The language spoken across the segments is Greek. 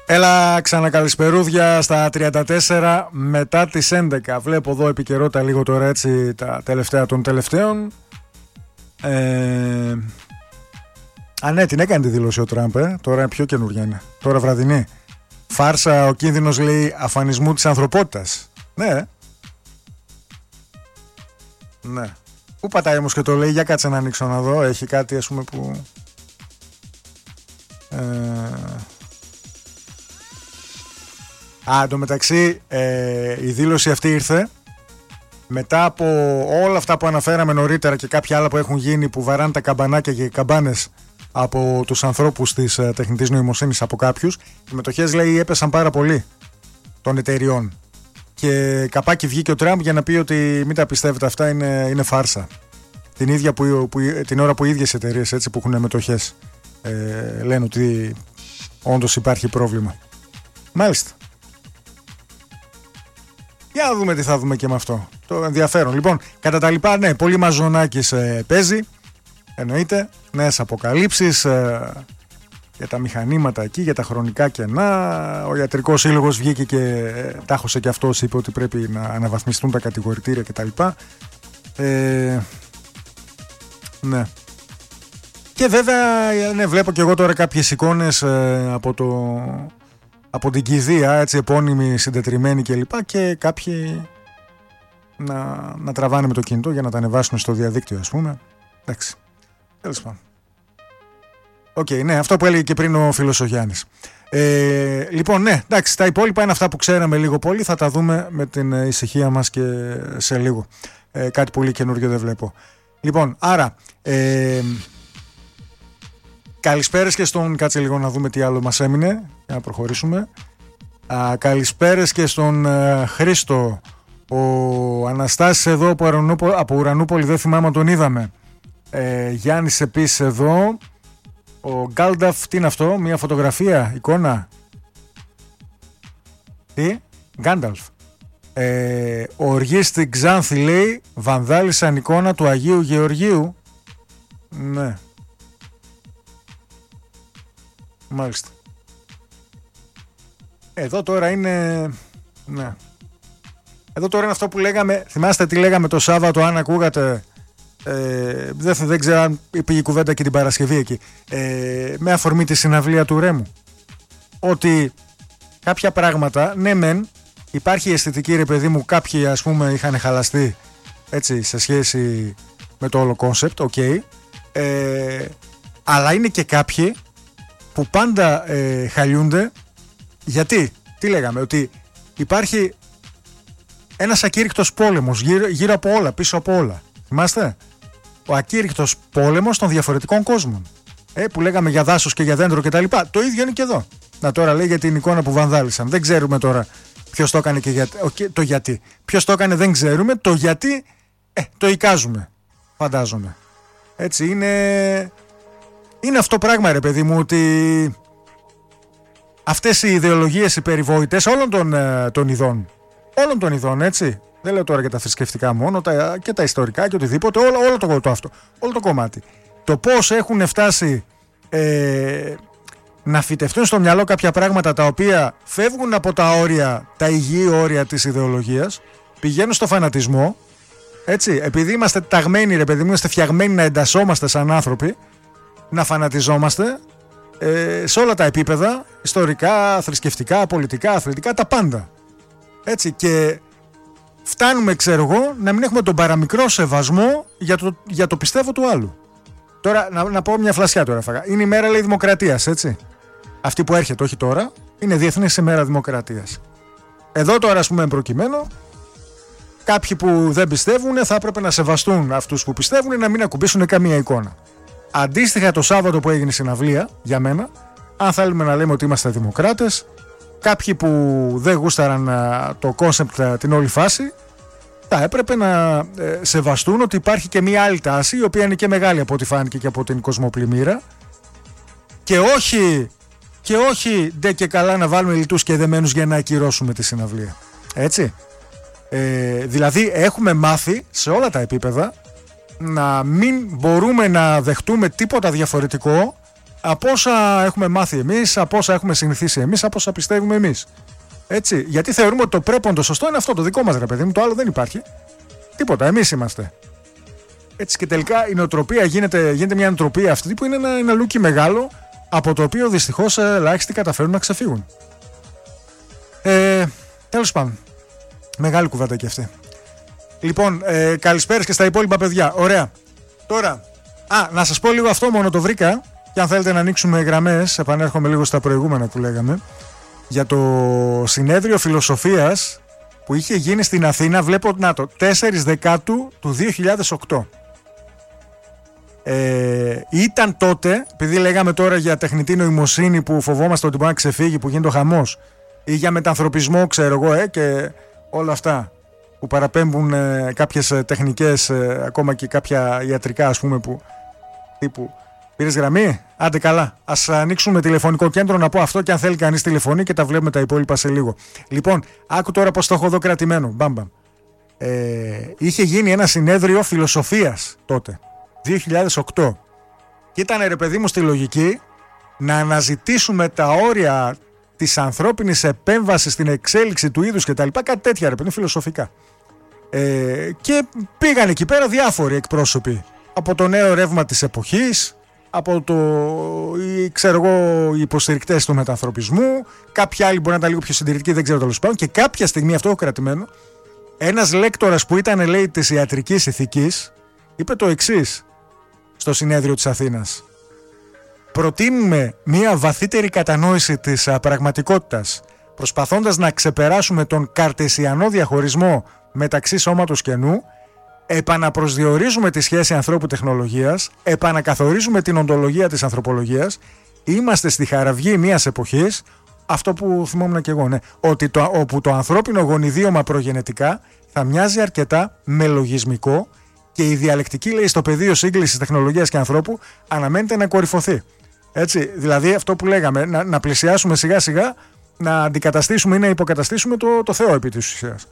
Έλα ξανακαλησπερούδια στα 34 μετά τις 11. Βλέπω εδώ επικαιρότητα λίγο τώρα έτσι τα τελευταία των τελευταίων. Ναι, την έκανε τη δήλωση ο Τραμπ, τώρα πιο καινούργια είναι. Τώρα βραδινή. Φάρσα, ο κίνδυνος λέει αφανισμού της ανθρωπότητας. Ναι. Ναι. Πού πατάει όμως και το λέει, για κάτσε να ανοίξω να δω. Έχει κάτι ας πούμε που... εν τω μεταξύ η δήλωση αυτή ήρθε μετά από όλα αυτά που αναφέραμε νωρίτερα και κάποια άλλα που έχουν γίνει, που βαράνε τα καμπανάκια και οι καμπάνες από τους ανθρώπους της τεχνητής νοημοσύνης, από κάποιους. Οι μετοχές, λέει, έπεσαν πάρα πολύ των εταιριών και καπάκι βγήκε ο Τραμπ για να πει ότι μην τα πιστεύετε, αυτά είναι φάρσα. Την ίδια την ώρα που οι ίδιες εταιρείες, έτσι, που έχουν μετοχές λένε ότι όντως υπάρχει πρόβλημα. Μάλιστα. Για να δούμε τι θα δούμε και με αυτό το ενδιαφέρον. Λοιπόν, κατά τα λοιπά, ναι, πολύ Μαζονάκης παίζει, εννοείται, νέες αποκαλύψεις για τα μηχανήματα εκεί, για τα χρονικά κενά. Ο Ιατρικός Σύλλογος βγήκε και τάχωσε και αυτός, είπε ότι πρέπει να αναβαθμιστούν τα κατηγορητήρια κτλ. Ναι. Και βέβαια, ναι, βλέπω και εγώ τώρα κάποιες εικόνες από την κηδεία, έτσι, επώνυμη, συντετριμμένη κλπ. Και κάποιοι να τραβάνε με το κινητό για να τα ανεβάσουν στο διαδίκτυο, ας πούμε. Εντάξει. Τέλος πάντων. Οκ, ναι, αυτό που έλεγε και πριν ο φίλος ο Γιάννης. Λοιπόν, ναι, εντάξει, τα υπόλοιπα είναι αυτά που ξέραμε λίγο πολύ. Θα τα δούμε με την ησυχία μας και σε λίγο. Κάτι πολύ καινούργιο δεν βλέπω. Λοιπόν, άρα... καλησπέρες και στον... Κάτσε λίγο να δούμε τι άλλο μας έμεινε για να προχωρήσουμε. Καλησπέρες και στον Χρήστο. Ο Αναστάσης εδώ από Ουρανούπολη, δεν θυμάμαι αν τον είδαμε. Γιάννης επίσης εδώ. Ο Γκάλνταφ, τι είναι αυτό, μια φωτογραφία, εικόνα? Τι? Γκάνταλφ. Ο Οργής στην Ξάνθη, λέει, βανδάλισαν εικόνα του Αγίου Γεωργίου. Ναι. Μάλιστα. Εδώ τώρα είναι... Ναι. Εδώ τώρα είναι αυτό που λέγαμε. Θυμάστε τι λέγαμε το Σάββατο, αν ακούγατε? Δεν ξέρω αν πήγε η κουβέντα και την Παρασκευή εκεί, με αφορμή τη συναυλία του Ρέμου, ότι κάποια πράγματα, ναι μεν υπάρχει αισθητική, ρε παιδί μου, κάποιοι ας πούμε είχαν χαλαστεί, έτσι, σε σχέση με το όλο κόνσεπτ, αλλά είναι και κάποιοι που πάντα χαλιούνται. Γιατί, τι λέγαμε, ότι υπάρχει ένας ακήρυκτος πόλεμος γύρω από όλα, πίσω από όλα. Θυμάστε? Ο ακήρυκτος πόλεμος των διαφορετικών κόσμων. Που λέγαμε για δάσος και για δέντρο κτλ. Το ίδιο είναι και εδώ. Να, τώρα λέει για την εικόνα που βανδάλισαν. Δεν ξέρουμε τώρα ποιος το έκανε και το γιατί. Ποιος το έκανε δεν ξέρουμε. Το γιατί το εικάζουμε. Φαντάζομαι. Έτσι είναι αυτό πράγμα, ρε παιδί μου, ότι αυτές οι ιδεολογίες οι περιβόητες όλων των ειδών. Όλων των ειδών, έτσι. Δεν λέω τώρα για τα θρησκευτικά μόνο, και τα ιστορικά και οτιδήποτε, όλο το κομμάτι. Το πώς έχουν φτάσει να φυτευτούν στο μυαλό κάποια πράγματα τα οποία φεύγουν από τα όρια, τα υγιή όρια της ιδεολογίας, πηγαίνουν στο φανατισμό, έτσι, επειδή είμαστε ταγμένοι, ρε παιδί μου, είμαστε φτιαγμένοι να εντασσόμαστε σαν άνθρωποι, να φανατιζόμαστε σε όλα τα επίπεδα, ιστορικά, θρησκευτικά, πολιτικά, αθλητικά, τα πάντα. Έτσι, και φτάνουμε, ξέρω εγώ, να μην έχουμε τον παραμικρό σεβασμό για το πιστεύω του άλλου. Τώρα, να πω μια φλασιά τώρα, φαγά. Είναι η μέρα, λέει, δημοκρατίας, έτσι. Αυτή που έρχεται, όχι τώρα, είναι Διεθνής ημέρα δημοκρατίας. Εδώ τώρα, ας πούμε, προκειμένου, κάποιοι που δεν πιστεύουν θα έπρεπε να σεβαστούν αυτούς που πιστεύουν, να μην ακουμπήσουν καμία εικόνα. Αντίστοιχα, το Σάββατο που έγινε συναυλία, για μένα, αν θέλουμε να λέμε ότι είμαστε δημοκράτες, κάποιοι που δεν γούσταραν το κόνσεπτ, την όλη φάση, θα έπρεπε να σεβαστούν ότι υπάρχει και μία άλλη τάση, η οποία είναι και μεγάλη από ό,τι φάνηκε και από την κοσμοπλημμύρα, και όχι ντε και καλά να βάλουμε λιτούς και δεμένους για να ακυρώσουμε τη συναυλία. Έτσι. Δηλαδή έχουμε μάθει σε όλα τα επίπεδα να μην μπορούμε να δεχτούμε τίποτα διαφορετικό από όσα έχουμε μάθει εμείς, από όσα έχουμε συνηθίσει εμείς, από όσα πιστεύουμε εμείς. Έτσι, γιατί θεωρούμε ότι το πρέπον το σωστό είναι αυτό, το δικό μας ρε παιδί μου, το άλλο δεν υπάρχει. Τίποτα, εμείς είμαστε. Έτσι και τελικά η νοοτροπία γίνεται μια νοοτροπία αυτή που είναι ένα λούκι μεγάλο, από το οποίο δυστυχώς ελάχιστοι καταφέρουν να ξεφύγουν. Τέλος πάντων, μεγάλη κουβέντα και αυτή. Λοιπόν, καλησπέρα και στα υπόλοιπα παιδιά. Ωραία. Τώρα, να σας πω λίγο αυτό μόνο, το βρήκα. Και αν θέλετε να ανοίξουμε γραμμές, επανέρχομαι λίγο στα προηγούμενα που λέγαμε. Για το συνέδριο φιλοσοφίας που είχε γίνει στην Αθήνα, βλέπω 4 Δεκάτου του 2008. Ήταν τότε, επειδή λέγαμε τώρα για τεχνητή νοημοσύνη που φοβόμαστε ότι μπορεί να ξεφύγει, που γίνεται ο χαμός, ή για μετανθρωπισμό, ξέρω εγώ, και όλα αυτά που παραπέμπουν κάποιες τεχνικές, ακόμα και κάποια ιατρικά, ας πούμε, που τύπου. Πήρες γραμμή? Άντε καλά. Ας ανοίξουμε τηλεφωνικό κέντρο να πω αυτό, και αν θέλει κανείς τηλεφωνεί, και τα βλέπουμε τα υπόλοιπα σε λίγο. Λοιπόν, άκου τώρα πως το έχω εδώ κρατημένο. Μπαμπαμ. Είχε γίνει ένα συνέδριο φιλοσοφίας τότε, 2008. Και ήταν, ρε παιδί μου, στη λογική να αναζητήσουμε τα όρια της ανθρώπινης επέμβασης στην εξέλιξη του είδους και τα λοιπά, κάτι τέτοια, ρε παιδί, φιλοσοφικά. Και πήγαν εκεί πέρα διάφοροι εκπρόσωποι από το νέο ρεύμα της εποχής, από οι υποστηρικτές του μετανθρωπισμού, κάποιοι άλλοι μπορεί να ήταν λίγο πιο συντηρητικοί, δεν ξέρω τέλος πάντων. Και κάποια στιγμή, αυτό έχω κρατημένο, ένας λέκτορας που ήταν, λέει, της ιατρικής ηθικής, είπε το εξής στο συνέδριο της Αθήνας: προτείνουμε μια βαθύτερη κατανόηση της πραγματικότητας, προσπαθώντας να ξεπεράσουμε τον καρτεσιανό διαχωρισμό μεταξύ σώματος και νου, επαναπροσδιορίζουμε τη σχέση ανθρώπου-τεχνολογίας, επανακαθορίζουμε την οντολογία της ανθρωπολογίας, είμαστε στη χαραυγή μιας εποχής, αυτό που θυμόμουν και εγώ, ναι, όπου το ανθρώπινο γονιδίωμα προγενετικά θα μοιάζει αρκετά με λογισμικό και η διαλεκτική, λέει, στο πεδίο σύγκλησης τεχνολογίας και ανθρώπου αναμένεται να κορυφωθεί. Έτσι, δηλαδή αυτό που λέγαμε, να πλησιάσουμε σιγά σιγά, να αντικαταστήσουμε ή να υποκαταστήσουμε το Θεό επί της ουσίας.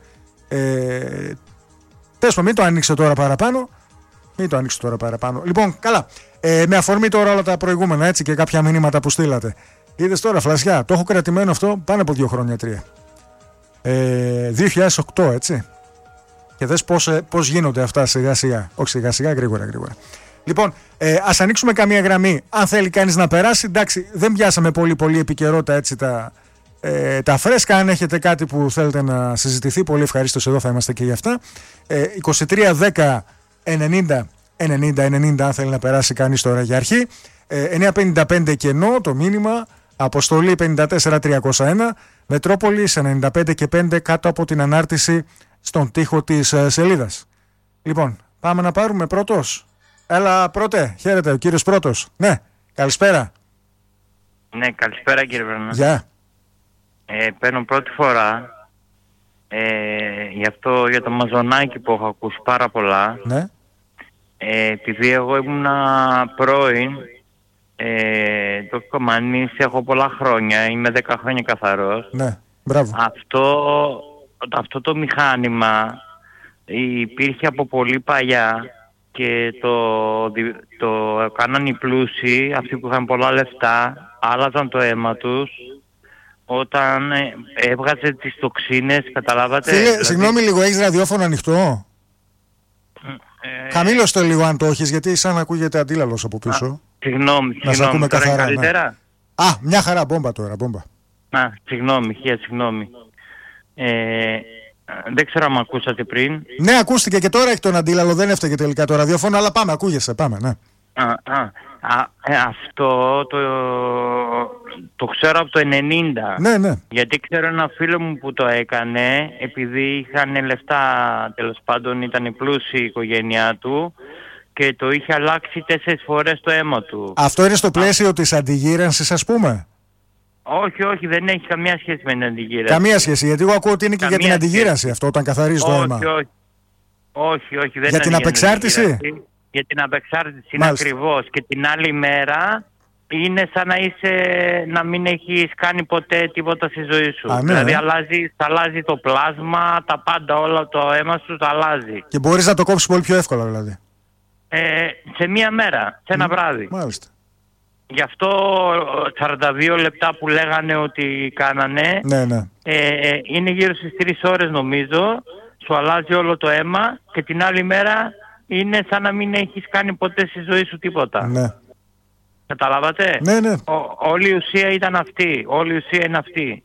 Τέσπα, μην το ανοίξω τώρα παραπάνω. Λοιπόν, καλά. Με αφορμή τώρα όλα τα προηγούμενα, έτσι, και κάποια μηνύματα που στείλατε. Είδες τώρα, φλασιά, το έχω κρατημένο αυτό πάνω από 2 χρόνια, 3. 2008, έτσι. Και δες πώς γίνονται αυτά σιγά σιγά. Όχι σιγά σιγά, γρήγορα. Λοιπόν, ας ανοίξουμε καμία γραμμή. Αν θέλει κανείς να περάσει, εντάξει, δεν πιάσαμε πολύ επικαιρότητα, έτσι, τα φρέσκα. Αν έχετε κάτι που θέλετε να συζητηθεί, πολύ ευχαρίστως, εδώ θα είμαστε και για αυτά. 23 10 90 90, αν θέλει να περάσει κανείς τώρα για αρχή. 955 κενό το μήνυμα, αποστολή 54301, Μετρόπολης 95 και 5 κάτω από την ανάρτηση στον τοίχο της σελίδας. Λοιπόν, πάμε να πάρουμε πρώτος. Έλα πρώτε, χαίρετε, ο κύριος πρώτος. Ναι, καλησπέρα. Ναι, καλησπέρα κύριε Βρανά. Γεια. Παίρνω πρώτη φορά για το μαζονάκι που έχω ακούσει πάρα πολλά. Ναι. Επειδή εγώ ήμουνα πρώην το κομμανίσει, έχω πολλά χρόνια, είμαι 10 χρόνια καθαρός. Ναι, μπράβο. Αυτό το μηχάνημα υπήρχε από πολύ παλιά και το έκαναν οι πλούσιοι, αυτοί που είχαν πολλά λεφτά, άλλαζαν το αίμα τους όταν έβγαζε τις τοξίνες, καταλάβατε. Φίλε, δηλαδή... συγγνώμη λίγο, έχεις ραδιόφωνο ανοιχτό? Χαμήλωσε το λίγο αν το έχεις, γιατί σαν ακούγεται αντίλαλος από πίσω. Συγγνώμη, να σε ακούμε τώρα καθαρά. Καλύτερα. Ναι. Μια χαρά, μπόμπα τώρα, μπόμπα. Συγγνώμη. Δεν ξέρω αν με ακούσατε πριν. Ναι, ακούστηκε και τώρα έχει τον αντίλαλο, δεν έφταιγε τελικά το ραδιόφωνο, αλλά πάμε, ακούγεσαι, πάμε, ναι. Αυτό το ξέρω από το 90. Ναι. Γιατί ξέρω ένα φίλο μου που το έκανε, επειδή είχαν λεφτά, τέλος πάντων ήταν πλούσιοι η οικογένειά του και το είχε αλλάξει 4 φορές το αίμα του. Αυτό είναι στο πλαίσιο της αντιγύρανσης, ας πούμε? Όχι, δεν έχει καμία σχέση με την αντιγύρανση. Καμία σχέση, γιατί εγώ ακούω ότι είναι και για την αντιγύρανση αυτό, όταν καθαρίζει το αίμα. Όχι, δεν είναι για την απεξάρτηση. Για την απεξάρτηση είναι ακριβώς. Και την άλλη μέρα είναι σαν να μην έχεις κάνει ποτέ τίποτα στη ζωή σου. Ναι, δηλαδή αλλάζει το πλάσμα, τα πάντα, όλα το αίμα σου τα αλλάζει. Και μπορείς να το κόψεις πολύ πιο εύκολα δηλαδή. Σε μία μέρα, σε ένα βράδυ. Μάλιστα. Γι' αυτό 42 λεπτά που λέγανε ότι κάνανε, είναι γύρω στις 3 ώρες νομίζω, σου αλλάζει όλο το αίμα και την άλλη μέρα είναι σαν να μην έχεις κάνει ποτέ στη ζωή σου τίποτα. Ναι. Καταλάβατε? Ναι, ναι. Όλη η ουσία ήταν αυτή. Όλη η ουσία είναι αυτή.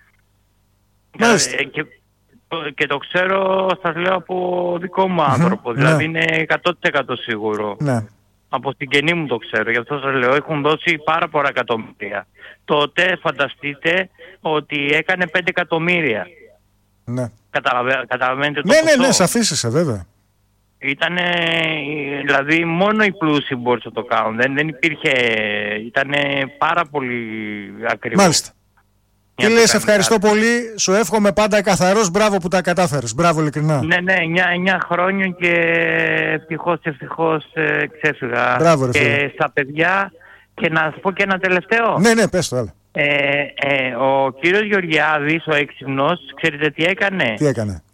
Και το ξέρω, σας λέω, από δικό μου άνθρωπο. Δηλαδή είναι 100% σίγουρο. Ναι. Από την καινή μου το ξέρω. Γι' αυτό σας λέω, έχουν δώσει πάρα πολλά εκατομμύρια. Τότε φανταστείτε ότι έκανε 5 εκατομμύρια. Ναι. Καταλαβαίνετε το ποσό. Ναι, σαφίσαι βέβαια. Ήτανε, δηλαδή μόνο οι πλούσιοι μπορούσαν να το κάνουν. Δεν υπήρχε, ήτανε πάρα πολύ ακριβό. Μάλιστα. Τι λες, ευχαριστώ πολύ. Σου εύχομαι πάντα καθαρός. Μπράβο που τα κατάφερες. Μπράβο, ειλικρινά. Ναι, 9 χρόνια και ευτυχώς ξέφυγα. Μπράβο, ρε φίλε. Και στα παιδιά, και να σας πω και ένα τελευταίο. Ναι, πες το, έλα. Ο κύριος Γεωργιάδης, ο έξυπνος, ξέρετε τι έκανε? Τι έκανε?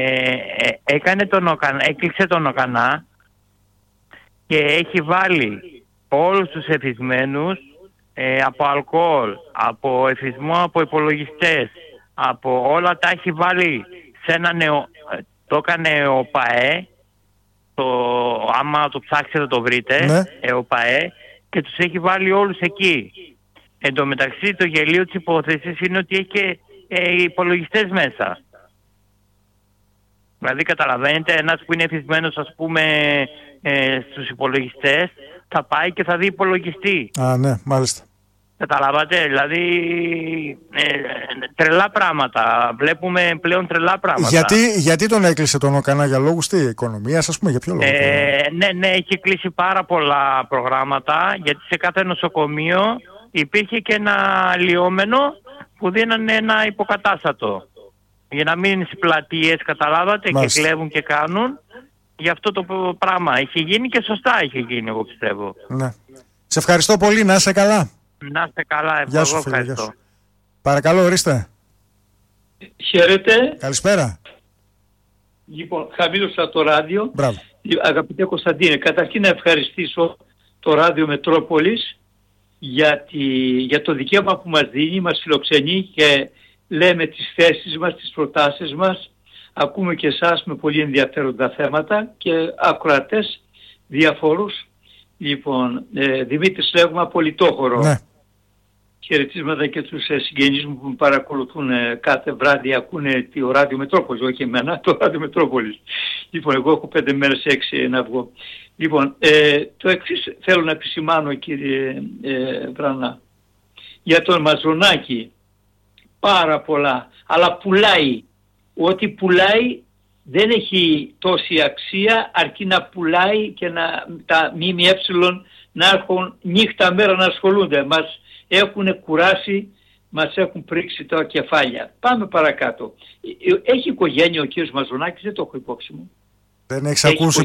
Έκλειξε τον Οκανά και έχει βάλει όλους τους εθισμένους από αλκοόλ, από εθισμό από υπολογιστές, από όλα τα έχει βάλει σε ένα το έκανε ο ΠΑΕ, άμα το ψάξετε το βρείτε, ο ΠΑΕ, και τους έχει βάλει όλους εκεί. Εν τω μεταξύ το γελίο της υπόθεσης είναι ότι έχει και υπολογιστές μέσα. Δηλαδή καταλαβαίνετε, ένας που είναι εθισμένος ας πούμε στους υπολογιστές θα πάει και θα δει υπολογιστή. Α, ναι, μάλιστα. Καταλάβατε, δηλαδή τρελά πράγματα. Βλέπουμε πλέον τρελά πράγματα. Γιατί τον έκλεισε τον Οκανά, για λόγους τι, οικονομίας ας πούμε, για ποιο λόγο? Ναι, έχει κλείσει πάρα πολλά προγράμματα, γιατί σε κάθε νοσοκομείο υπήρχε και ένα λιόμενο που δίνανε ένα υποκατάστατο. Για να μην είναι στις πλατείες, καταλάβατε, μάλιστα, και κλέβουν και κάνουν. Γι' αυτό το πράγμα έχει γίνει και σωστά έχει γίνει, εγώ πιστεύω. Ναι. Σε ευχαριστώ πολύ, να είσαι καλά. Να είστε καλά, ευχαριστώ. Παρακαλώ, ορίστε. Χαίρετε. Καλησπέρα. Λοιπόν, χαμήλωσα το ράδιο. Μπράβο. Αγαπητέ Κωνσταντίνε, καταρχήν να ευχαριστήσω το ράδιο Μετρόπολης για το δικαίωμα που μας δίνει, μας φιλοξενεί και λέμε τις θέσεις μας, τις προτάσεις μας. Ακούμε και εσάς με πολύ ενδιαφέροντα θέματα και ακροατές διαφόρους. Λοιπόν, Δημήτρης λέγουμε από Λιτόχωρο. Ναι. Χαιρετίσματα και τους συγγενείς μου που με παρακολουθούν κάθε βράδυ, ακούνε το ράδιο Μετρόπολης, όχι εμένα, το ράδιο Μετρόπολης. Λοιπόν, εγώ έχω 5 μέρες 6 να βγω. Λοιπόν, το εξής θέλω να επισημάνω, κύριε Βρανά, για τον Μαζονάκη, πάρα πολλά, αλλά πουλάει. Ό,τι πουλάει δεν έχει τόση αξία, αρκεί να πουλάει και τα ΜΜΕ να έρχουν νύχτα μέρα να ασχολούνται. Μας έχουν κουράσει, μας έχουν πρίξει τα κεφάλια. Πάμε παρακάτω. Έχει οικογένεια ο κύριος Μαζονάκης, δεν το έχω υπόψη μου. Δεν έχεις ακούσει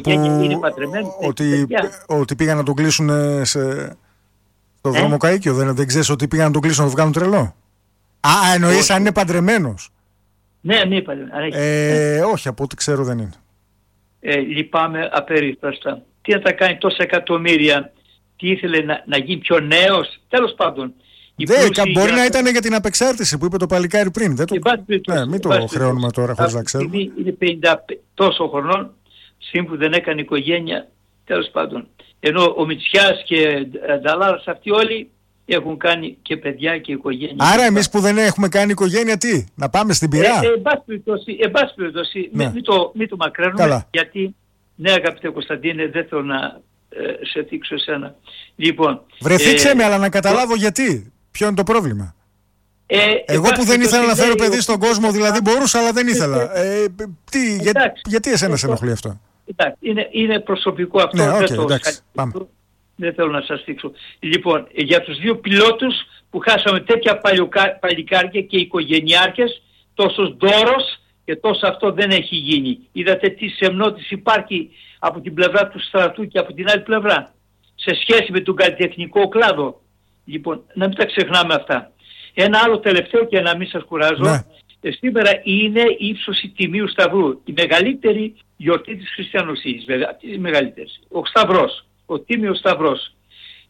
ότι πήγαν να τον κλείσουν στο δρόμο Καΐκιο? Δεν ξέρεις ότι πήγαν να τον κλείσουν να βγάλουν τρελό? Α, εννοείς αν είναι παντρεμένος? Ναι, είπα. Όχι, από ό,τι ξέρω δεν είναι. Λυπάμαι απερίφραστα. Τι να τα κάνει τόσα εκατομμύρια, τι ήθελε να γίνει πιο νέος, τέλος πάντων. Μπορεί να ήταν για την απεξάρτηση που είπε το παλικάρι πριν. Μην το χρεώνουμε τώρα χωρίς να ξέρουμε. Είναι 50 τόσο χρονών, σύμφου δεν έκανε οικογένεια, τέλος πάντων. Ενώ ο Μητσιάς και Νταλάρας αυτοί όλοι έχουν κάνει και παιδιά και οικογένεια. Άρα εμείς που δεν έχουμε κάνει οικογένεια, τι, να πάμε στην πυρά? Εν πάση περιπτώσει, μην το μακραίνουμε. Καλά. Γιατί, ναι, αγαπητέ Κωνσταντίνε, δεν θέλω να σε δείξω εσένα. Λοιπόν, βρεθήξε με, αλλά να καταλάβω γιατί. Ποιο είναι το πρόβλημα? Εγώ που δεν ήθελα να φέρω παιδί στον κόσμο, δηλαδή μπορούσα, αλλά δεν ήθελα. Γιατί εσένα σε ενοχλεί αυτό? Είναι προσωπικό αυτό. Δεν θέλω να σας δείξω. Λοιπόν, για τους δύο πιλότους που χάσαμε τέτοια παλικάρια και οικογενειάρχες, τόσο δώρος και τόσο αυτό δεν έχει γίνει. Είδατε τι σεμνότης υπάρχει από την πλευρά του στρατού και από την άλλη πλευρά, σε σχέση με τον καλλιτεχνικό κλάδο. Λοιπόν, να μην τα ξεχνάμε αυτά. Ένα άλλο τελευταίο και να μην σας κουράζω. Ναι. Σήμερα είναι η ύψωση Τιμίου Σταυρού. Η μεγαλύτερη γιορτή της χριστιανοσύνης. Ο Σταυρός. Ο Τίμιος Σταυρός.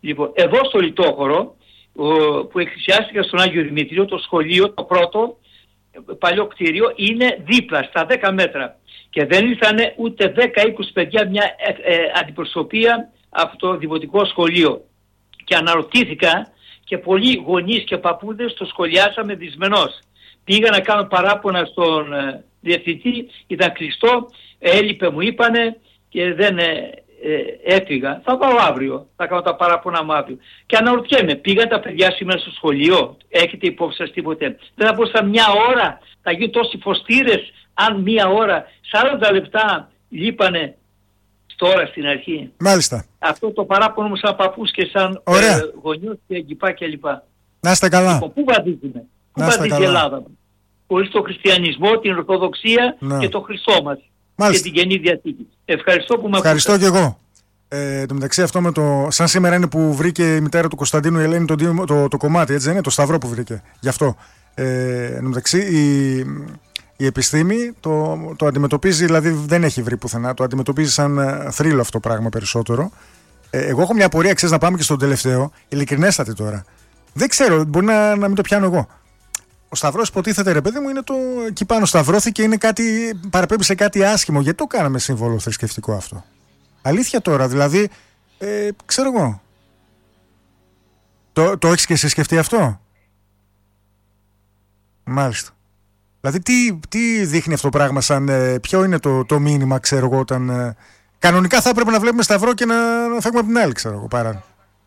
Λοιπόν, εδώ στο Λιτόχωρο, που εκκλησιάστηκα στον Άγιο Δημήτριο, το σχολείο, το πρώτο παλιό κτίριο, είναι δίπλα στα 10 μέτρα. Και δεν ήρθαν ούτε 10-20 παιδιά, μια αντιπροσωπεία από το δημοτικό σχολείο. Και αναρωτήθηκα, και πολλοί γονείς και παππούδες το σχολιάσαμε δυσμενώς. Πήγα να κάνω παράπονα στον διευθυντή, ήταν κλειστό, έλειπε μου είπανε και δεν έφυγα. Θα πάω αύριο, θα κάνω τα παράπονα μου αύριο. Και αναρωτιέμαι, πήγαν τα παιδιά σήμερα στο σχολείο, έχετε υπόψη σας τίποτε? Δεν θα μπορούσαν μια ώρα, θα γίνουν τόσοι φωστήρες, αν μια ώρα, 40 λεπτά λείπανε τώρα στην αρχή. Μάλιστα. Αυτό το παράπονο μου σαν παππούς και σαν γονιός και εγκυπά κλπ. Να είστε καλά. Λοιπόν, πού βαδίζουμε? Πού βαδίζει η Ελλάδα? Χωρίς το χριστιανισμό, την Ορθοδοξία και το Χριστό μας. Μάλιστα. Και την Καινή Διαθήκη. Ευχαριστώ που με ακούσατε. Ευχαριστώ και εγώ. Εν τω μεταξύ, αυτό με το. Σαν σήμερα είναι που βρήκε η μητέρα του Κωνσταντίνου η Ελένη το κομμάτι, έτσι δεν είναι? Το σταυρό που βρήκε. Γι' αυτό. Εν τω μεταξύ, η επιστήμη το αντιμετωπίζει, δηλαδή δεν έχει βρει πουθενά. Το αντιμετωπίζει σαν θρύλο αυτό το πράγμα περισσότερο. Εγώ έχω μια απορία, ξέρεις, να πάμε και στον τελευταίο. Ειλικρινέστατη τώρα. Δεν ξέρω, μπορεί να μην το πιάνω εγώ. Ο σταυρός υποτίθεται, ρε παιδί μου, είναι το. Εκεί πάνω σταυρώθηκε, είναι κάτι. Παραπέμπει σε κάτι άσχημο. Γιατί το κάναμε σύμβολο θρησκευτικό αυτό? Αλήθεια τώρα, δηλαδή. Ξέρω εγώ. Το έχεις και εσύ σκεφτεί αυτό? Μάλιστα. Δηλαδή, τι δείχνει αυτό το πράγμα, σαν. Ποιο είναι το μήνυμα, ξέρω εγώ, όταν. Κανονικά θα έπρεπε να βλέπουμε σταυρό και να φεύγουμε από την άλλη, ξέρω εγώ, παρά.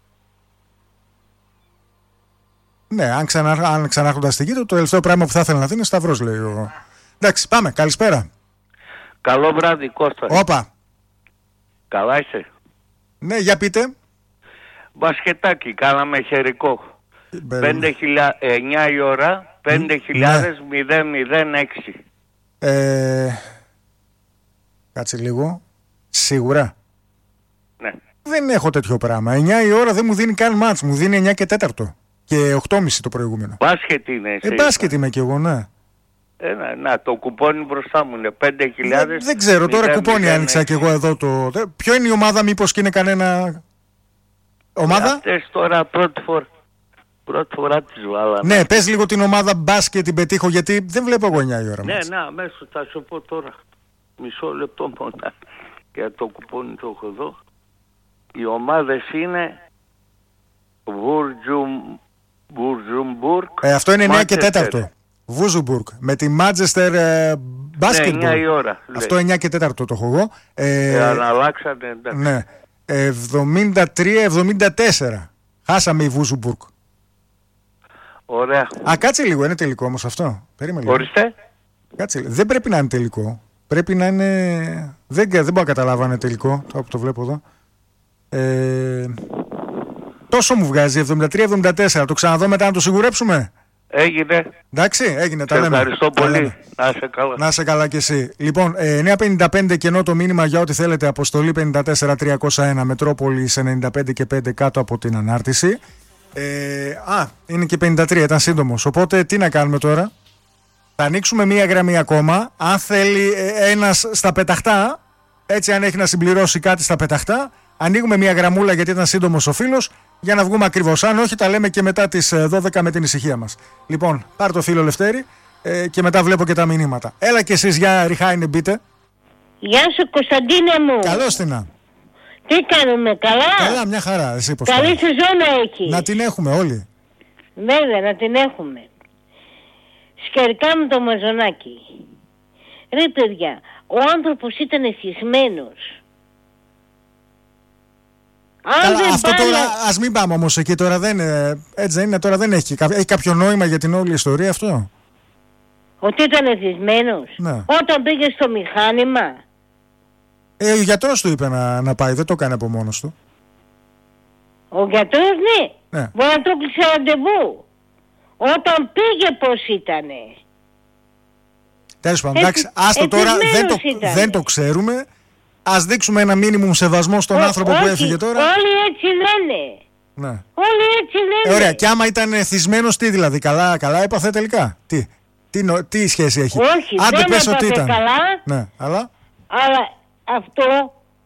Ναι, αν ξανάρχοντα στη γη, το τελευταίο πράγμα που θα ήθελα να δει είναι σταυρός, λέει ο. Εντάξει, πάμε, καλησπέρα. Καλό βράδυ, Κώστα. Όπα. Καλά είσαι? Ναι, για πείτε. Μπασκετάκι, κάναμε χερικό. 9 η ώρα, 5.006. Κάτσε λίγο. Σίγουρα? Ναι. Δεν έχω τέτοιο πράγμα. 9 η ώρα δεν μου δίνει καν μάτς, μου δίνει 9 και 4. Και 8.30 το προηγούμενο. Μπάσκετ είναι. Μπάσκετ είμαι κι εγώ, ναι. Να, το κουπόνι μπροστά μου είναι 5.000. Δεν ξέρω, τώρα κουπόνι άνοιξα κι εγώ εδώ το. Ποιο είναι η ομάδα, μήπως και είναι κανένα. Ομάδα? Αυτές τώρα πρώτη φορά τις βάλαμε. Ναι, πες λίγο την ομάδα μπάσκετ, την πετύχω, γιατί δεν βλέπω εγώ 9 η ώρα. Ναι, αμέσως θα σου πω τώρα. Μισό λεπτό μόνο. Για το κουπόνι το έχω εδώ. Οι ομάδες είναι Βουρζουμπουργκ. Αυτό είναι 9 και 4. Βουζουμπουργκ. Με τη Μάντζεστερ Μπάσκετμπολ. Ναι, 9 η ώρα. Αυτό 9 και 4 το έχω εγώ. Αν αλλάξατε, εντάξει. Ναι. 73-74. Χάσαμε η Βουζουμπουργκ. Ωραία. Κάτσε λίγο, είναι τελικό όμως αυτό. Περίμενε. Ορίστε. Κάτσε, δεν πρέπει να είναι τελικό. Πρέπει να είναι. Δεν μπορώ να καταλάβω αν είναι τελικό. Το βλέπω εδώ. Τόσο μου βγάζει, 73-74. Το ξαναδώ μετά να το σιγουρέψουμε. Έγινε. Εντάξει, έγινε, τα λέμε. Ευχαριστώ πολύ. Να είσαι καλά. Να είσαι καλά κι εσύ. Λοιπόν, 9.55 κενό το μήνυμα για ό,τι θέλετε. Αποστολή 54-301 Μετρόπολης 95 και 5 κάτω από την ανάρτηση. Είναι και 53, ήταν σύντομος. Οπότε τι να κάνουμε τώρα? Θα ανοίξουμε μία γραμμή ακόμα. Αν θέλει ένας στα πεταχτά, έτσι, αν έχει να συμπληρώσει κάτι στα πεταχτά, ανοίγουμε μία γραμμούλα γιατί ήταν σύντομος ο φίλος, για να βγούμε ακριβώς. Αν όχι, τα λέμε και μετά τις 12 με την ησυχία μας. Λοιπόν, πάρ' το φίλο Λευτέρη και μετά βλέπω και τα μηνύματα. Έλα κι εσείς, για Ριχάινε, μπείτε. Γεια σου, Κωνσταντίνε μου. Καλώς την. Τι κάνουμε, καλά? Καλά, μια χαρά. Εσύ πώς? Καλή σεζόν έχει. Να την έχουμε όλοι. Βέβαια, να την έχουμε. Σκερικά με το μαζονάκι. Ρε παιδιά, ο άνθρωπος ήταν εθισμένος. Καλά, αυτό τώρα, ας μην πάμε όμως εκεί τώρα, έτσι δεν είναι, τώρα δεν έχει κάποιο νόημα για την όλη ιστορία αυτό? Ότι ήταν εθισμένος? Ναι. Όταν πήγε στο μηχάνημα. Ο γιατρός του είπε να πάει, δεν το κάνει από μόνος του. Ο γιατρός, ναι. Μπορεί να το κλείσε ραντεβού. Όταν πήγε πώς ήτανε. Τέλος πάντων, εντάξει, άστο τώρα, δεν το ξέρουμε. Ας δείξουμε ένα μίνιμουμ σεβασμό στον άνθρωπο που έφυγε τώρα. Όλοι έτσι λένε. Ναι. Όλοι έτσι λένε. Ωραία, και άμα ήταν θυσμένος, τι δηλαδή, καλά έπαθε τελικά? Τι σχέση έχει? Όχι, άντε δεν πες ότι έπαθε ήταν καλά. Ναι, αλλά αυτό